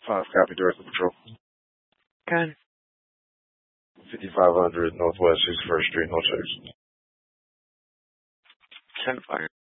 5 copy, Director Patrol. Okay. 5500 Northwest 61st Street, no checks. 10 fire.